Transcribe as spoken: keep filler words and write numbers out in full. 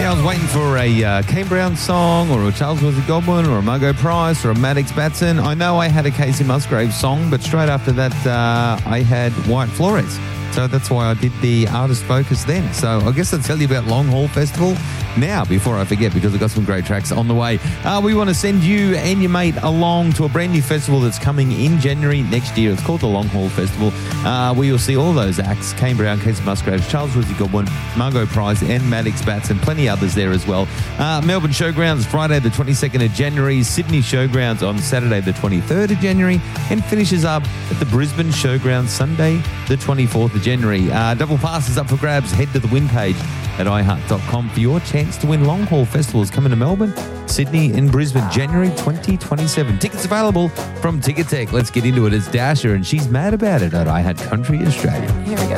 I was waiting for a uh, Kane Brown song or a Charles Worsey Godwin or a Margot Price or a Maddox Batson. I know I had a Casey Musgrave song, but straight after that, uh, I had White Flores. So that's why I did the artist focus then. So I guess I'll tell you about Long Haul Festival now before I forget, because I've got some great tracks on the way. Uh, we want to send you and your mate along to a brand new festival that's coming in January next year. It's called the Long Haul Festival, uh, where you'll see all those acts: Kane Brown, Casey Musgraves, Charles Worsey Godwin, Margot Price and Maddox Batson, and plenty others there as well. Uh, Melbourne Showgrounds Friday the twenty-second of January, Sydney Showgrounds on Saturday the twenty-third of January, and finishes up at the Brisbane Showgrounds Sunday the twenty-fourth of January. Uh, double passes up for grabs. Head to the win page at i heart dot com for your chance to win. Long Haul Festivals coming to Melbourne, Sydney and Brisbane, January twenty twenty-seven. Tickets available from Ticketek. Let's get into it. It's Dasher, and she's mad about it at I Heart Country Australia. Here we go.